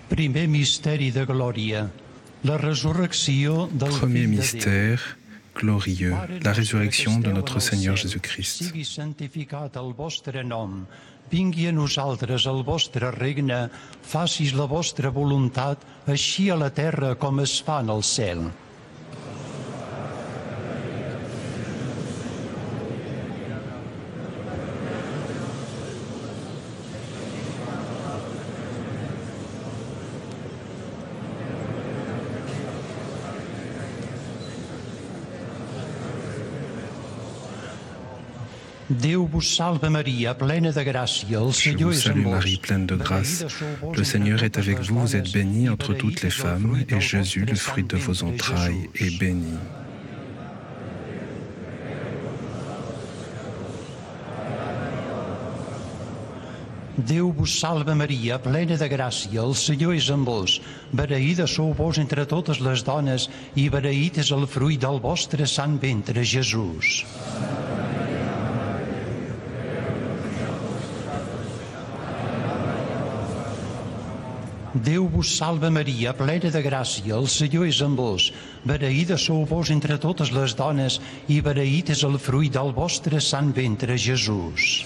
Primer misteri de glòria, la resurrecció del Premier Fill de Déu. mystère glorieux, la résurrection de notre Seigneur Jésus-Christ. Sigui santificat el vostre nom, vingui a nosaltres el vostre regne, facis la vostra voluntat, així a la terra com es fa en el cel. Déu vos salve Maria, plena de gràcia, el Je Senyor vous és amb salue vos. Marie, pleine de grâce. Le Seigneur est avec vous, vous êtes bénie entre toutes les femmes, et Jésus, le fruit de vos entrailles, est béni. Déu vos salve Maria, plena de gràcia, el Senyor és amb vos. Beneïda sou vos entre totes les dones, i beneït és el fruit del vostre sant ventre, Jesús. Déu vos salve Maria, plena de gràcia, el Senyor és amb vos. Beneïda sou vos entre totes les dones, i beneït és el fruit del vostre sant ventre, Jesús.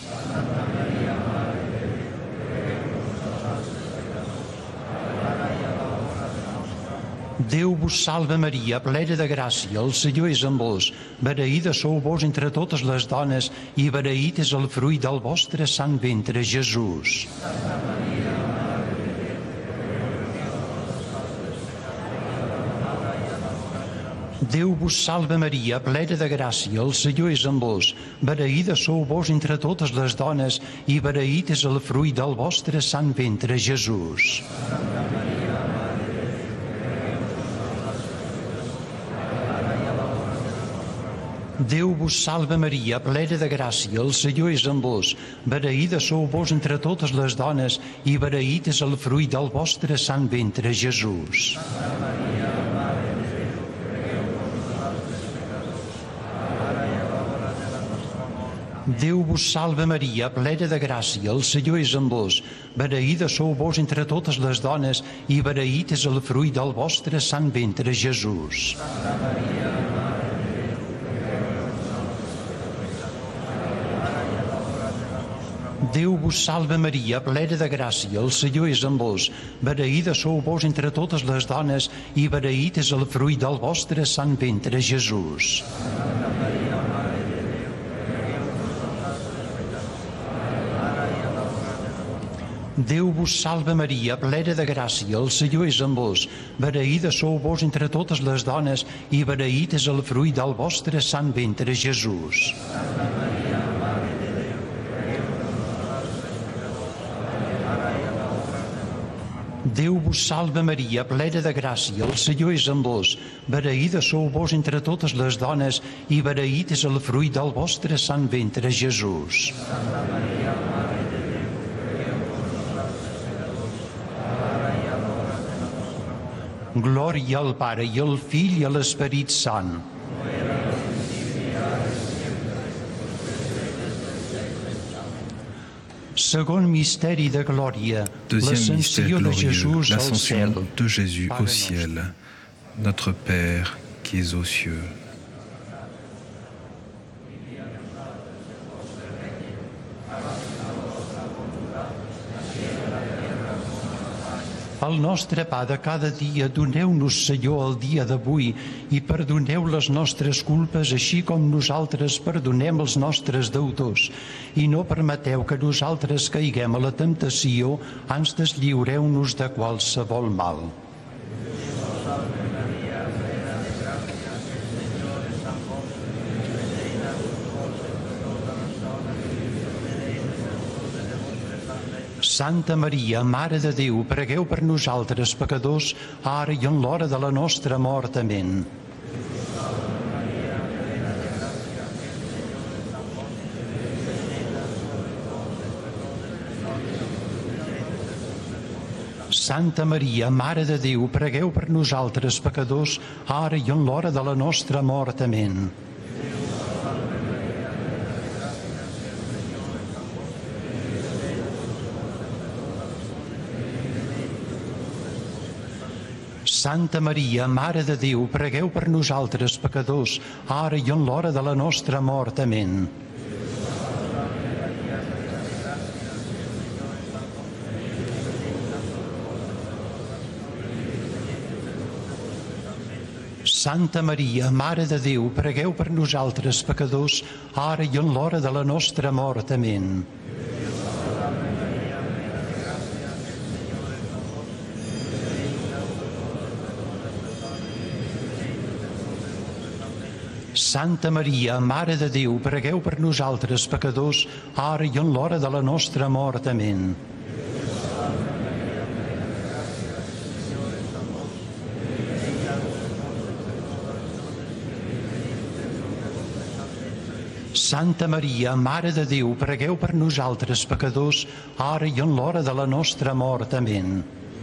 Déu vos salve Maria, plena de gràcia, el Senyor és amb vos. Beneïda sou vos entre totes les dones, i beneït és el fruit del vostre sant ventre, Jesús. Déu vos salve Maria, plena de gràcia, el Senyor és amb vos. Beneïda sou vos entre totes les dones, i beneït és el fruit del vostre sant ventre, Jesús. Déu vos salve Maria, plena de gràcia, el Senyor és amb vos. Beneïda sou vos entre totes les dones, i beneït és el fruit del vostre sant ventre, Jesús. Déu vos salve Maria, plena de gràcia, el Senyor és amb vos. Beneïda sou vos entre totes les dones, i beneït és el fruit del vostre sant ventre, Jesús. Déu vos salve Maria, plena de gràcia, el Senyor és amb vos. Beneïda sou vos entre totes les dones, i beneït és el fruit del vostre sant ventre, Jesús. Déu vos salve Maria, plena de gràcia, el Senyor és amb vos. Beneïda sou vos entre totes les dones, i beneït és el fruit del vostre sant ventre, Jesús. Déu vos salve Maria, plena de gràcia, el Senyor és amb vos. Beneïda sou vos entre totes les dones, i beneït és el fruit del vostre sant ventre, Jesús. Glòria al Pare i al Fill i a l'Esperit Sant. Segon misteri de glòria, Deuxième mystère l'ascensió de glorieux, Jesús al cel. l'ascension de Jésus au ciel. Notre Père qui es aux cieux. El nostre pa de cada dia, doneu-nos, Senyor, el dia d'avui, i perdoneu les nostres culpes, així com nosaltres perdonem els nostres deutors. I no permeteu que nosaltres caiguem a la temptació, ans deslliureu-nos de qualsevol mal. Santa Maria, Mare de Déu, pregueu per nosaltres pecadors, ara i en l'hora de la nostra mort. Amén. Santa Maria, Mare de Déu, pregueu per nosaltres pecadors, ara i en l'hora de la nostra mort. Amén. Santa Maria, Mare de Déu, pregueu per nosaltres pecadors, ara i en l'hora de la nostra mort. Amén. Santa Maria, Mare de Déu, pregueu per nosaltres pecadors, ara i en l'hora de la nostra mort. Amén. Santa Maria, Mare de Déu, pregueu per nosaltres pecadors, ara i en l'hora de la nostra mort. Amén. Santa Maria, Mare de Déu, pregueu per nosaltres pecadors, ara i en l'hora de la nostra mort. Amén.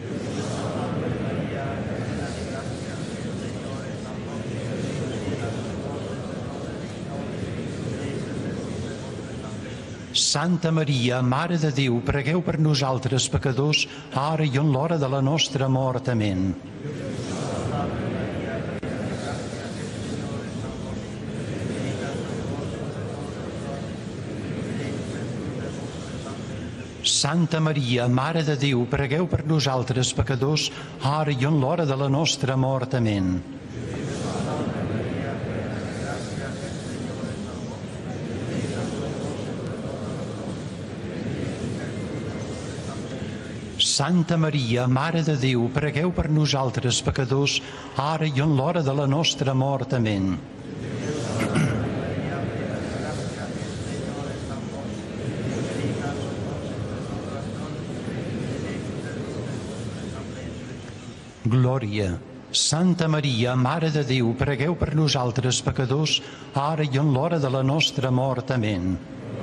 Santa Maria, Mare de Déu, pregueu per nosaltres pecadors, ara i en l'hora de la nostra mort. Amén. Santa Maria, Mare de Déu, pregueu per nosaltres pecadors, ara i en l'hora de la nostra mort. Amén. Santa Maria, Mare de Déu, pregueu per nosaltres pecadors, ara i en l'hora de la nostra mort. Amén. Glòria. Santa Maria, Mare de Déu, pregueu per nosaltres pecadors, ara i en l'hora de la nostra mort. Amén.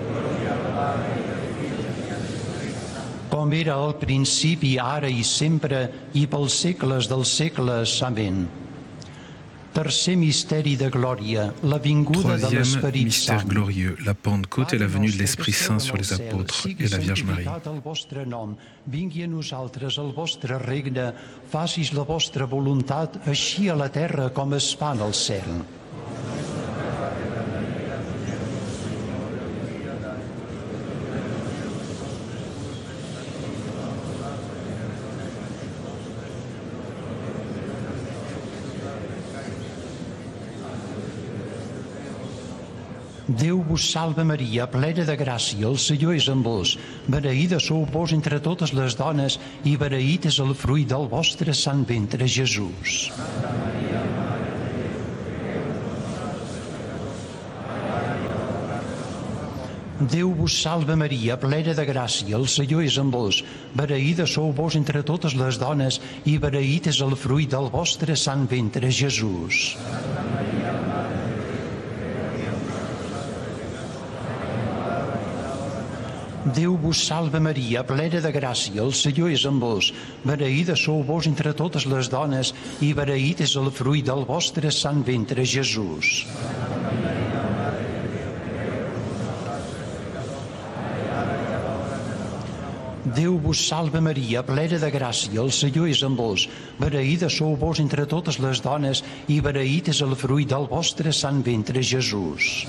Com era al principi, ara i sempre, i pels segles dels segles. Amén. Tercer mystère de glòria, la vinguda de l'Esperit Sant. Mystère glorieux, la Pentecôte et la venue de l'Esprit Saint sur les apôtres et la Vierge Marie. El vostre nom, vingui a nosaltres el vostre regne, facis la vostra voluntat, així a la terra com es fa en el cel. Déu vos salve Maria, plena de gràcia, el Senyor és amb vos. Beneïda sou vos entre totes les dones i beneït és el fruit del vostre sant ventre, Jesús. Déu vos salve Maria, plena de gràcia, el Senyor és amb vos. Beneïda sou vos entre totes les dones i beneït és el fruit del vostre sant ventre, Jesús. Déu vos salve Maria, plena de gràcia, el Senyor és amb vos. Beneïda sou vos entre totes les dones i beneït és el fruit del vostre sant ventre, Jesús. Déu vos salve Maria, plena de gràcia, el Senyor és amb vos. Beneïda sou vos entre totes les dones i beneït és el fruit del vostre sant ventre, Jesús.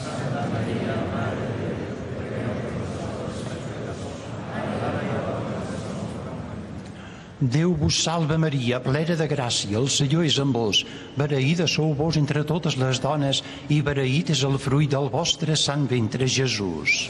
Déu vos salve Maria, plena de gràcia, el Senyor és amb vos. Beneïda sou vos entre totes les dones i beneït és el fruit del vostre sant ventre, Jesús.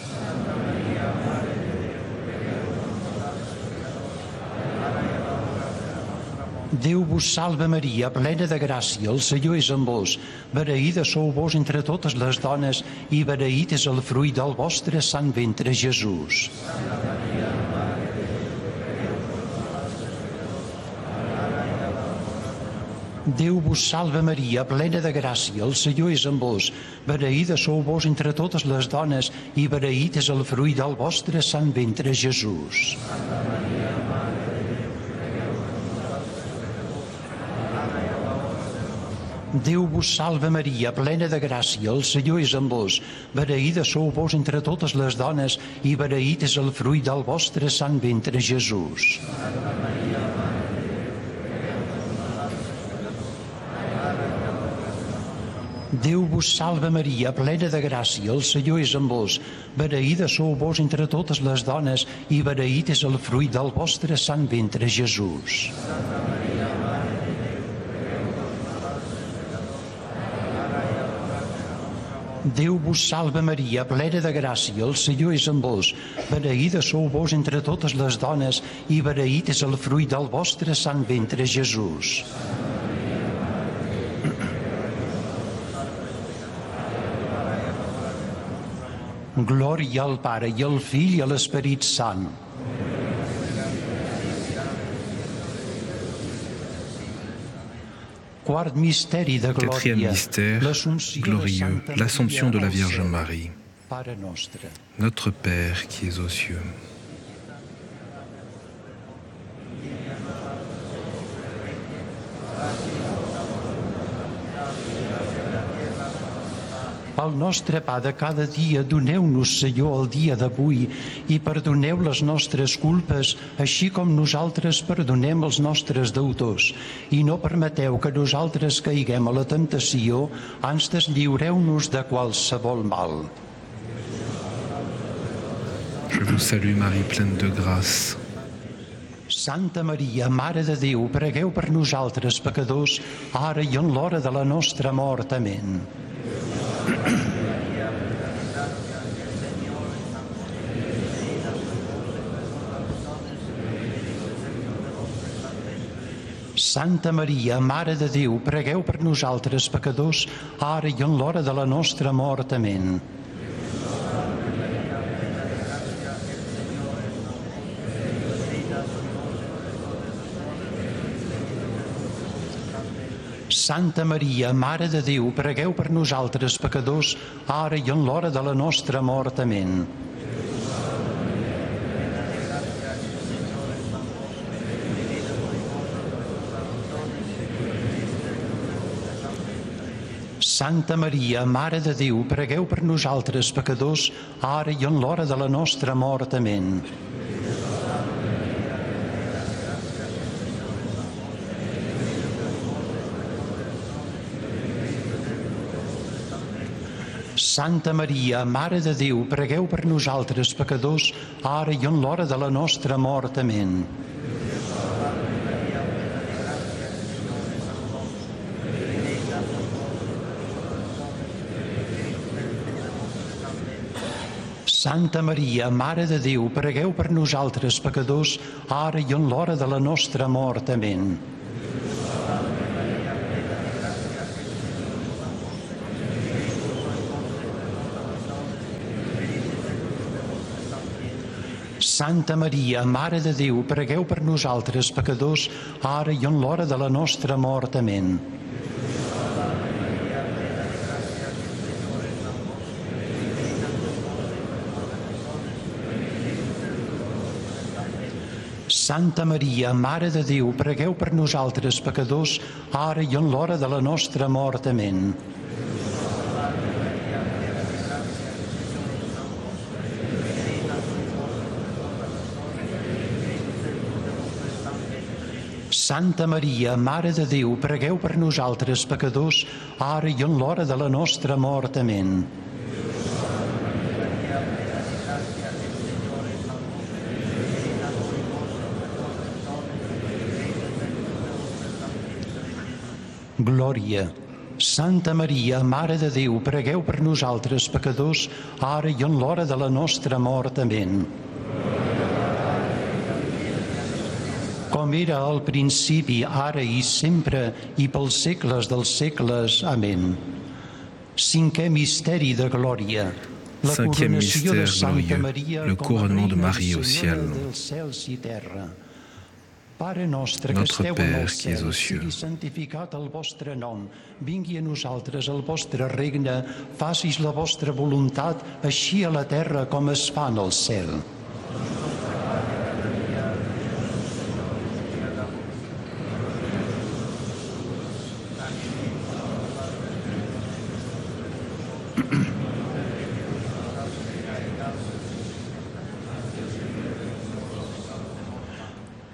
Déu vos salve Maria, plena de gràcia, el Senyor és amb vos. Beneïda sou vos entre totes les dones i beneït és el fruit del vostre sant ventre, Jesús. Déu vos salve Maria, plena de gràcia, el Senyor és amb vos. Beneïda sou vos entre totes les dones i beneït és el fruit del vostre sant ventre, Jesús. Déu vos salve Maria, plena de gràcia, el Senyor és amb vos. Beneïda sou vos entre totes les dones i beneït és el fruit del vostre sant ventre, Jesús. Déu vos salve Maria, plena de gràcia, el Senyor és amb vos. Beneïda sou vos entre totes les dones i beneït és el fruit del vostre sant ventre, Jesús. Déu vos salve Maria, plena de gràcia, el Senyor és amb vos. Beneïda sou vos entre totes les dones i beneït és el fruit del vostre sant ventre, Jesús. Glòria al Pare i al Fill i a l'Esperit Sant. Quart mystère de Quatrième mystère glorieux, l'Assomption de la Vierge Marie. Notre Père qui es aux cieux. El nostre pa de cada dia doneu-nos, Senyor, el dia d'avui i perdoneu les nostres culpes, així com nosaltres perdonem els nostres deutors. I no permeteu que nosaltres caiguem a la temptació, ans lliureu-nos de qualsevol mal. Je vous salue, Marie, pleine de grâce. Santa Maria, Mare de Déu, pregueu per nosaltres pecadors, ara i en l'hora de la nostra mort. Amén. Santa Maria, Mare de Déu, pregueu per nosaltres pecadors, ara i en l'hora de la nostra mort. Amén. Santa Maria, Mare de Déu, pregueu per nosaltres pecadors, ara i en l'hora de la nostra mort. Amén. Santa Maria, Mare de Déu, pregueu per nosaltres pecadors, ara i en l'hora de la nostra mort. Amén. Santa Maria, Mare de Déu, pregueu per nosaltres pecadors, ara i en l'hora de la nostra mort. Amén. Santa Maria, Mare de Déu, pregueu per nosaltres pecadors, ara i en l'hora de la nostra mort. Amén. Santa Maria, Mare de Déu, pregueu per nosaltres pecadors, ara i en l'hora de la nostra mort. Amén. Santa Maria, Mare de Déu, pregueu per nosaltres pecadors, ara i en l'hora de la nostra mort. Amén. Santa Maria, Mare de Déu, pregueu per nosaltres pecadors, ara i en l'hora de la nostra mort. Amén. Glòria. Santa Maria, Mare de Déu, pregueu per nosaltres pecadors, ara i en l'hora de la nostra mort. Amén. Com era al principi, ara i sempre, i pels segles dels segles. Amén. Cinquè mystère de glòria. Cinquième mystère glorieux, le couronnement de Marie au ciel. Notre Père qui es aux cieux. Santificat el vostre nom, vingui a nosaltres el vostre regne, facis la vostra voluntat, així a la terra com es fa en el cel.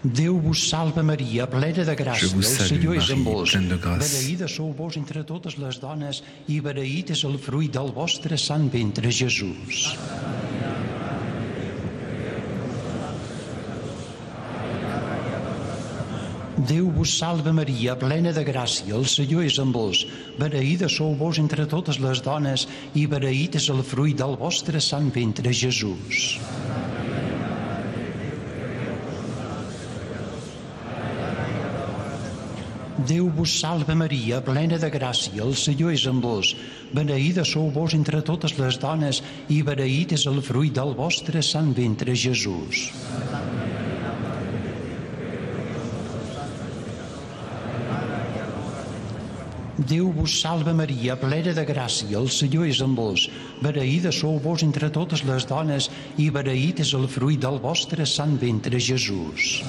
Déu vos salve Maria, plena de gràcia, Je vous el salue, Senyor és amb Marie, vos. pleine de grâce. Beneïda sou vos entre totes les dones i beneït és el fruit del vostre sant ventre, Jesús. Déu vos salve Maria, plena de gràcia, el Senyor és amb vos. Beneïda sou vos entre totes les dones i beneït és el fruit del vostre sant ventre, Jesús. Déu vos salve Maria, plena de gràcia, el Senyor és amb vos. Beneïda sou vos entre totes les dones i beneït és el fruit del vostre sant ventre, Jesús. Déu vos salve Maria, plena de gràcia, el Senyor és amb vos. Beneïda sou vos entre totes les dones i beneït és el fruit del vostre sant ventre, Jesús.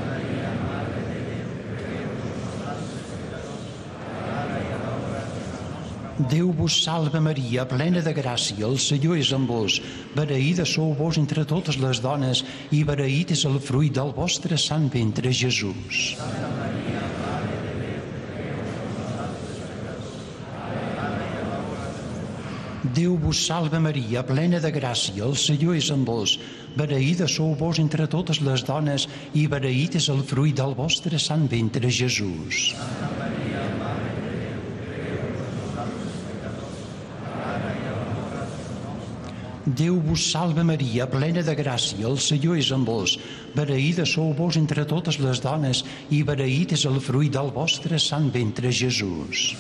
Déu vos salve Maria, plena de gràcia, el Senyor és amb vos. Beneïda sou vos entre totes les dones i beneït és el fruit del vostre sant ventre, Jesús. Déu vos salve Maria, plena de gràcia, el Senyor és amb vos. Beneïda sou vos entre totes les dones i beneït és el fruit del vostre sant ventre, Jesús. Déu vos salve Maria, plena de gràcia, el Senyor és amb vos. Beneïda sou vos entre totes les dones i beneït és el fruit del vostre sant ventre, Jesús.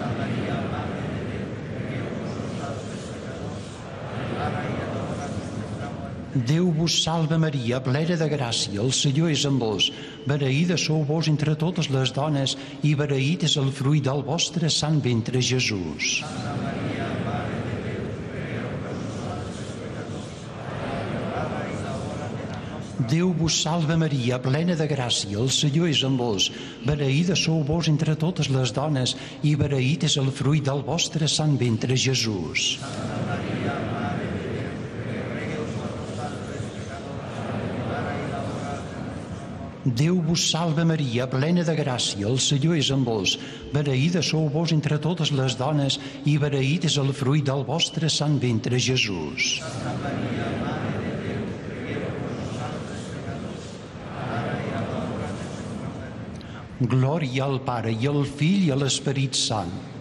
Déu vos salve Maria, plena de gràcia, el Senyor és amb vos. Beneïda sou vos entre totes les dones i beneït és el fruit del vostre sant ventre, Jesús. Déu vos salve Maria, plena de gràcia, el Senyor és amb vos. Beneïda sou vos entre totes les dones i beneït és el fruit del vostre sant ventre, Jesús. Déu vos salve Maria, plena de gràcia, el Senyor és amb vos. Beneïda sou vos entre totes les dones i beneït és el fruit del vostre sant ventre, Jesús. Glòria al Pare i al Fill i a l'Esperit Sant.